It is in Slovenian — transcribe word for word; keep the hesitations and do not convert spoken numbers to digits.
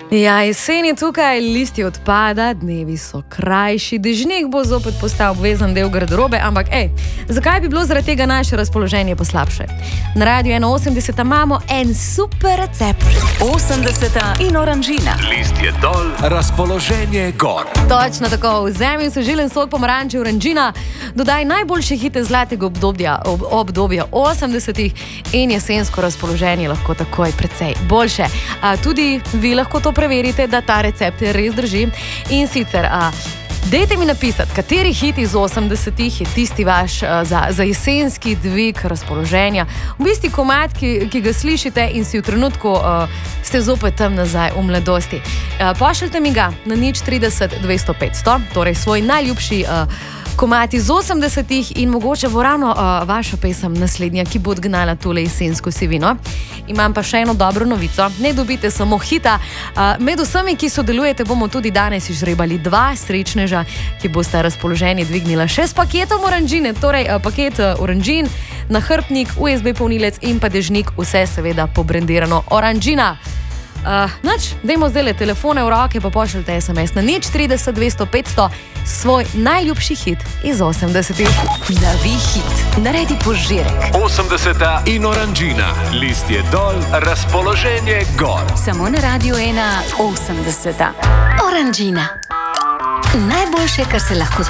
Ja, jesen je tukaj, listi odpada, dnevi so krajši, dežnik bo zopet postal obvezen del garderobe, ampak ej, zakaj bi bilo zaradi tega naše razpoloženje poslabše? Na Radiu ena osemdeset imamo en super recept. osemdeseta in oranžina. List je dol, razpoloženje gor. Točno tako, vzemi sežilen sok pomaranče oranžina, dodaj najboljše hite zlatega obdobja, ob, obdobja osemdesetih in jesensko razpoloženje lahko takoj precej boljše. A, tudi vi lahko to preverite, da ta recept res drži. In sicer, a, dejte mi napisati, kateri hit iz osemdesetih je tisti vaš a, za, za jesenski dvig razpoloženja. V bistvu komad, ki, ki ga slišite in si v trenutku a, ste zopet tam nazaj v mladosti. A, pošljite mi ga na nič trideset dvesto petsto, torej svoj najljubši a, komad iz osemdesetih in mogoče bo ravno uh, vaša pesem naslednja, ki bo odgnala tole jesensko sivino. Imam pa še eno dobro novico. Ne dobite samo hita. Uh, med vsemi, ki sodelujete, bomo tudi danes izžrebali dva srečneža, ki boste razpoloženje dvignila še s paketom oranžine. Torej, uh, paket uh, oranžin, nahrbtnik, U S B polnilec in pa dežnik, vse seveda pobrendirano oranžina. Uh, nač, dajmo zdaj le telefone v roke, pa pošljite S M S na nič trideset dvesto petsto, svoj najljubši hit iz osemdesetih. Navi hit, naredi požirek. osemdeseta in oranžina. List je dol, razpoloženje gor. Samo na Radiu ena osemdeseta. Oranžina. Najboljše, kar se lahko